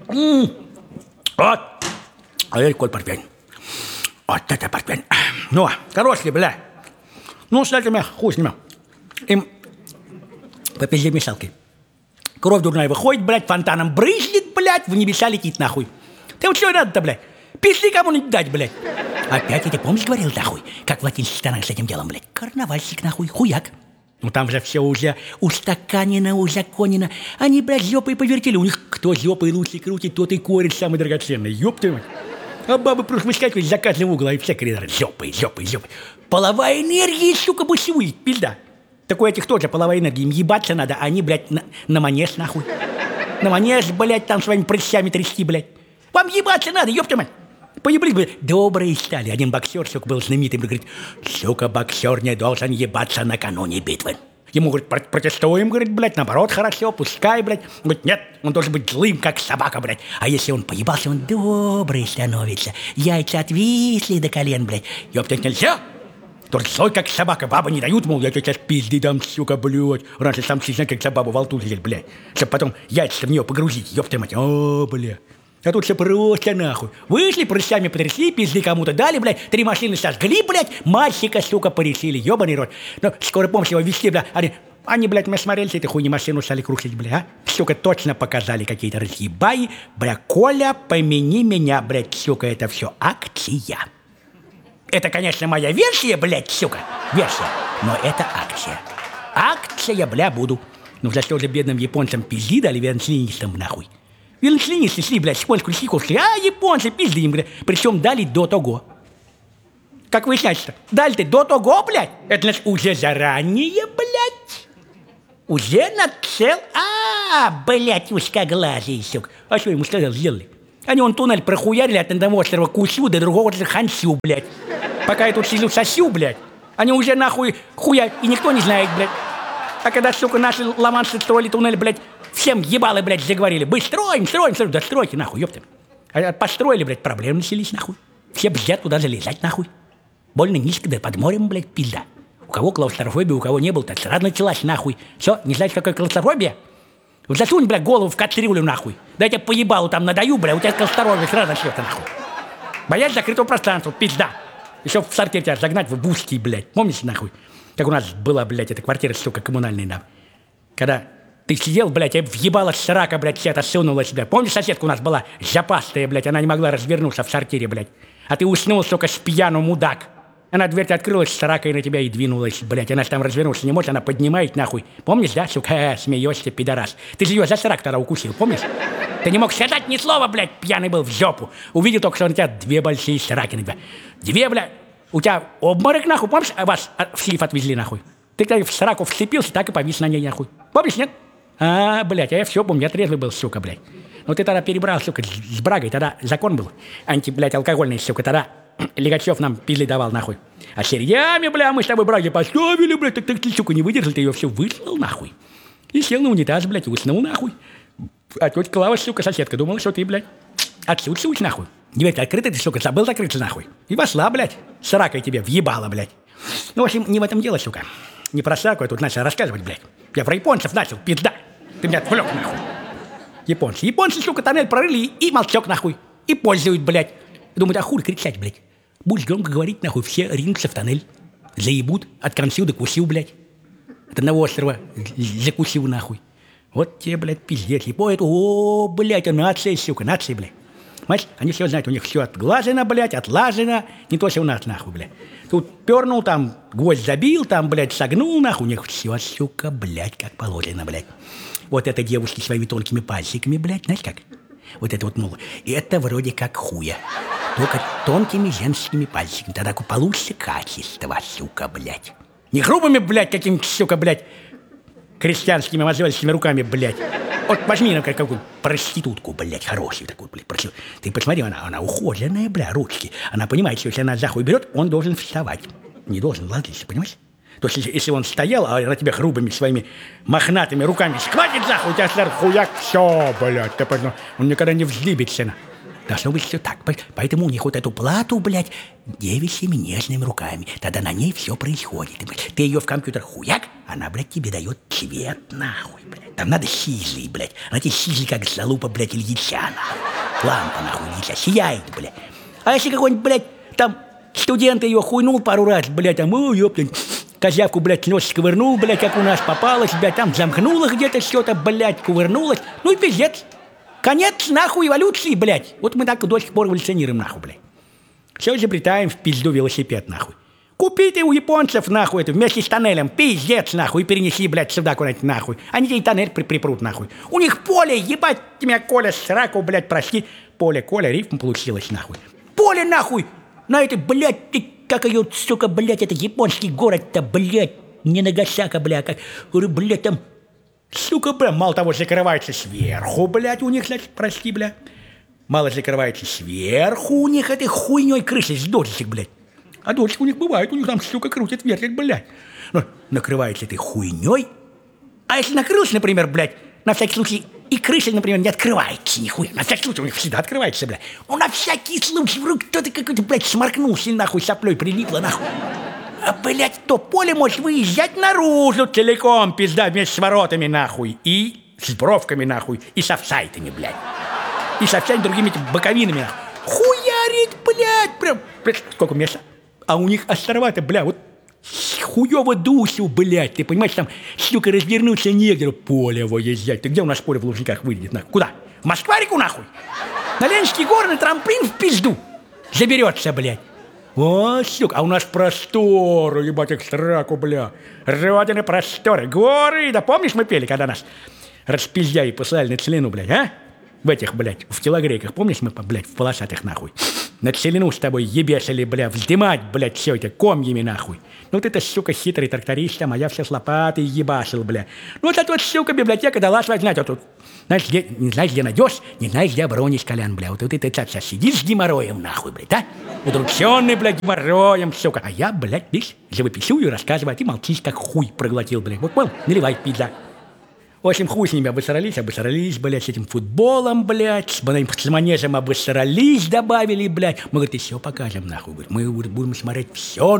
Вот. А я какой портвейн. Вот это портвейн. Ну, хороший, бля. Ну, с этими, хуй с ними. Им по пизде мешалкой. Кровь дурная выходит, блядь, фонтаном брызжет, блядь, в небеса летит, нахуй. Ты вот что надо-то, блядь? Пизды кому-нибудь дать, блядь. Опять, я тебе помнишь, говорил, нахуй, как в латинских странах с этим делом, блядь? Карнавальщик, нахуй, хуяк. Ну, там же все уже устаканено, узаконено. Они, блядь, жопой повертели. У них кто жопой лучше крутит, тот и корень самый драгоценный. Ёб твою мать. А бабы просто выскакивают из заказного угла, и все коридоры жопой. Половая энергия, сука, бушует, пизда. Так у этих тоже половая энергия. Им ебаться надо, а они, блядь, на манеж, нахуй. На манеж, блядь, там своими прыщами трясти, блядь. Вам ебаться надо, ёпта мать. Поеблись, блядь. Добрые стали. Один боксер, сука, был знаменитым, говорит, сука, боксер не должен ебаться накануне битвы. Ему, говорит, протестуем, говорит, блядь, наоборот, хорошо, пускай, блядь. Говорит, нет, он должен быть злым, как собака, блядь. А если он поебался, он добрый становится. Яйца отвисли до колен, блядь. Ёпта, нельзя. Тоже злой, как собака. Бабы не дают, мол, я тебе сейчас пизды дам, сука, блядь. Раньше сам честно, как за бабу во лту лезет, блядь. Чтоб потом яйца в нее погрузить, ёпта мать. О, блядь. А тут все просто нахуй. Вышли, прыщами потрясли, пизды кому-то дали, блядь. 3 машины сожгли, блядь. Мальчика, сука, порешили, ёбаный рот. Ну, скоро помощь его везти, блядь. Они, блядь, мы смотрели, этой хуйни машину стали крушить, блядь, а? Сука, точно показали какие-то разъебаи. Бля, Коля, помяни меня, блядь, сука, это все акция. Это, конечно, моя версия, блядь, сука, версия, но это акция. Акция, бля, буду. Ну, за что же бедным японцам пизди дали венслинистам, нахуй? Венслинисты шли, блядь, японскую стиху шли, а японцы пизды им, блядь, причем дали до того. Как выясняется, дали-то до того, блядь, это, значит, уже заранее, блядь, уже нацел, блядь, узкоглазый, сука. А что ему сказал, сделали? Они он туннель прохуярили от одного острова Кусю до другого острова Хансю, блядь. Пока я тут сижу сосю, блядь, они уже нахуй хуя, и никто не знает, блядь. А когда, сука, наши ломанцы строили туннель, блядь, всем ебалы, блядь, заговорили. Мы строим. Да стройте, нахуй, ёпта. А построили, блядь, проблемы начались, нахуй. Все бздят туда залезать, нахуй. Больно низко, да под морем, блядь, пизда. У кого клаустрофобия, у кого не было, так сразу началась, нахуй. Все, не знаете, какая клаустрофобия? Вот засунь, блядь, голову в кастрюлю, нахуй. Да я тебе поебалу там надаю, блядь, у тебя клаустрофобия сразу начнется, нахуй. Боясь закрытого пространства, пизда. Еще в сарке тебя загнать в бушки, блядь. Помнишь, нахуй? Как у нас была, блядь, эта квартира, сука, коммунальная, нам. Когда ты сидел, блядь, и въебалась срака, блядь, вся это сунула себя. Помнишь, соседка у нас была жопастая, блядь, она не могла развернуться в сортире, блядь. А ты уснул, сука, с пьяну, мудак. Она дверь открылась, срака, и на тебя и двинулась, блядь. Она же там развернуться не может, она поднимает, нахуй. Помнишь, да, сука, смеешься, пидорас. Ты же ее за срак тогда укусил, помнишь? Ты не мог сказать ни слова, блядь, пьяный был в жопу. Увидел только, что у тебя 2 большие сраки, блядь. 2, блядь. У тебя обморок, нахуй, помнишь, вас в слив отвезли, нахуй? Ты когда в сраку вцепился, так и повис на ней, нахуй. Помнишь, нет? Блядь, а я все помню, я трезвый был, сука, блядь. Ну ты тогда перебрал, сука, с брагой, тогда закон был. Блядь, алкогольный, сука, тогда Лигачев нам пизли давал, нахуй. А серьями, бля, мы с тобой браги поставили, блядь, так ты, сука, не выдержал, ты ее все выслал, нахуй. И сел на унитаз, блядь, и уснул, нахуй. А тетя Клава, сука, соседка, думала, что ты, блядь, отсутствуешь, нахуй. Дверь открыта, ты, сука, забыл закрыться, нахуй. И вошла, блядь, сракой тебе въебала, блядь. Ну, в общем, не в этом дело, сука. Не про сраку я тут начал рассказывать, блядь. Я про японцев начал, пизда. Ты меня отвлек, нахуй. Японцы, сука, тоннель прорыли и молчок, нахуй. И пользуют, блядь. Думают, а хуй кричать, блядь. Будешь громко говорить, нахуй, все ринутся в тоннель. Заебут от консил до кусил, блядь. От одного острова закусил, нахуй. Вот тебе, блядь, пиздец. О, блядь, нация, сука, нация, блядь. Понимаешь, они все знают, у них все отглажено, блядь, отлажено. Не то, что у нас, нахуй, блядь. Тут пернул, там гвоздь забил, там, блядь, согнул, нахуй. У них все, сука, блядь, как положено, блядь. Вот это девушки своими тонкими пальчиками, блядь, знаешь как? Вот это вот, мол, это вроде как хуя. Только тонкими женскими пальчиками. Тогда получится качество, сука, блядь. Не грубыми, блядь, какими-то, сука, блядь, крестьянскими мозольскими руками, блядь. Вот возьми, например, какую проститутку, блядь, хорошую такую, блядь, проститутку. Ты посмотри, она ухоженная, бля, ручки. Она понимает, что если она за хуй берет, он должен вставать. Не должен ложиться, понимаешь? То есть, если он стоял, а на тебя грубыми своими мохнатыми руками схватит за хуй, у тебя сразу хуяк, все, блядь, ты понял, он никогда не вздыбится. Должно быть все так. Поэтому у них вот эту плату, блядь, девичьими нежными руками. Тогда на ней все происходит. Ты ее в компьютер хуяк, она, блядь, тебе дает цвет, нахуй, блядь. Там надо сизли, блядь. Она тебе сизли, как залупа, блядь, Ильича, нахуй. Лампа, нахуй, Ильича, сияет, блядь. А если какой-нибудь, блядь, там студент ее хуйнул пару раз, блядь, там, ёптань, козявку, блядь, нос сковырнул, блядь, как у нас попалась, блядь, там замкнула где-то что-то, блядь, кувырнулась. Ну и пиздец. Конец, нахуй, эволюции, блядь. Вот мы так до сих пор эволюционируем, нахуй, блядь. Все изобретаем в пизду велосипед, нахуй. Купи ты у японцев, нахуй, это вместе с тоннелем, пиздец, нахуй, и перенеси, блядь, сюда куда-нибудь, нахуй. Они тебе и тоннель припрут, нахуй. У них поле, ебать тебя, Коля, сраку, блядь, прости. Поле, Коля, рифм получилось, нахуй. Поле, нахуй, на этой, блядь, ты, как ее, сука, блядь, это японский город-то, блядь, не Нагасака, блядь, как, говорю, блядь, там... Сука, бля, мало того, закрывается сверху, блядь, у них, значит, прости, бля. Мало закрывается сверху у них этой хуйней крыши с дождичек, блядь. А дождичек у них бывает, у них там, сука, крутит вертик, блядь. Но накрывается этой хуйней. А если накрылся, например, блядь, на всякий случай, и крыша, например, не открывается нихуя. На всякий случай у них всегда открывается, блядь. Ну, на всякий случай, вдруг кто-то какой-то, блядь, сморкнулся, нахуй, соплей прилипло, нахуй. А, блядь, то поле может выезжать наружу целиком, пизда, вместе с воротами, нахуй. И с бровками, нахуй. И с офсайтами, блядь. И со всеми другими боковинами, нахуй. Хуярит, блядь, прям, блядь, сколько места. А у них острова-то, бля, вот хуёво дусю, блядь. Ты понимаешь, там, сука, развернуться негде. Поле выезжать. Ты где у нас поле в Лужниках выйдет, нахуй? Куда? В Москварику, нахуй? На Ленинский город, на трамплин в пизду. Заберется, блядь. О, сука, а у нас просторы, ебать, их сраку, бля. Родины просторы, горы. Да помнишь, мы пели, когда нас распиздяи посылали на целину, блядь, а? В этих, блядь, в телогрейках, помнишь, мы, блядь, в полосатых, нахуй? На целину с тобой ебесили, бля, вздымать, блядь, все это комьями, нахуй. Ну ты-то, сука, хитрый тракторист, а я все с лопатой ебашил, бля. Ну вот эта вот, сука, библиотека дала свать, знаете, вот тут. Знаешь, где, не знаешь, где найдешь, не знаешь, где оборонишь, Колян, бля. Вот ты сейчас сидишь с геморроем, нахуй, блядь, а? Удрученный, блядь, геморроем, сука. А я, блядь, здесь живописую и рассказываю, а ты молчишь, как хуй проглотил, блядь. Вот, понял, наливай, пизда. В общем, хуй с ними обосрались, блядь, с этим футболом, блядь, с манежем обосрались, добавили, блядь. Мы, говорит, и все покажем, нахуй, говорит, мы будем смотреть все